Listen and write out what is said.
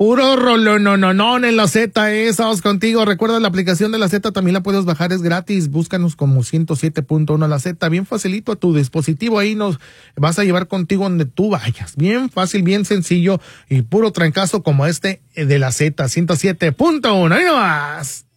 Puro rolón, no, en la Z, estamos contigo. Recuerda, la aplicación de la Z también la puedes bajar, es gratis. Búscanos como 107.1 la Z, bien facilito a tu dispositivo. Ahí nos vas a llevar contigo donde tú vayas. Bien fácil, bien sencillo y puro trancazo como este de la Z, 107.1. Ahí nomás.